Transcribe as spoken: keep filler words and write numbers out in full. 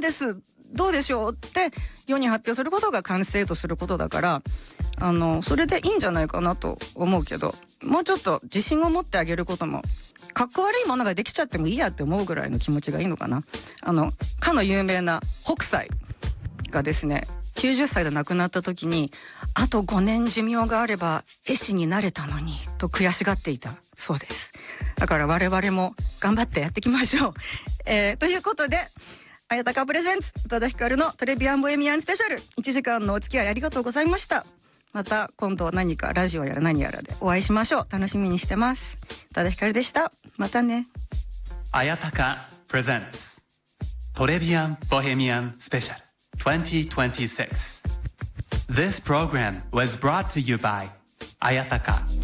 ですどうでしょうって世に発表することが完成とすることだから、あのそれでいいんじゃないかなと思うけど、もうちょっと自信を持ってあげることも、かっこ悪いものができちゃってもいいやって思うぐらいの気持ちがいいのかな。あのかの有名な北斎がですね、きゅうじゅっさいで亡くなった時に、あとごねん寿命があれば絵師になれたのにと悔しがっていたそうです。だから我々も頑張ってやっていきましょう、えー、ということで、綾鷹プレゼンツ宇多田ヒカルのトレビアンボヘミアンスペシャル、いちじかんのお付き合いありがとうございました。また今度何かラジオやら何やらでお会いしましょう。楽しみにしてます。宇多田ヒカルでした。またね。 綾鷹プレゼンツトレビアンボヘミアンスペシャルtwenty twenty-six. This program was brought to you by Ayataka.